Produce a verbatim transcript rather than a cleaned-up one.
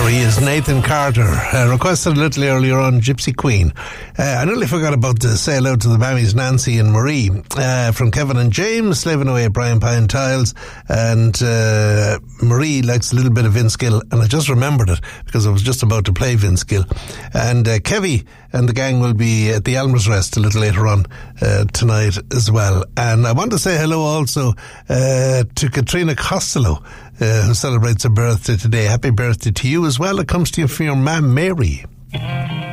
he is Nathan Carter, uh, requested a little earlier on Gypsy Queen. Uh, I nearly forgot about to say hello to the mammies Nancy and Marie, uh, from Kevin and James, slaving away at Brian Pine Tiles, and uh, Marie likes a little bit of Vince Gill, and I just remembered it because I was just about to play Vince Gill. And uh, Kevy and the gang will be at the Elmer's Rest a little later on uh, tonight as well. And I want to say hello also uh, to Katrina Costello, Uh, who celebrates her birthday today. Happy birthday to you as well. It comes to you from your mum, Mary.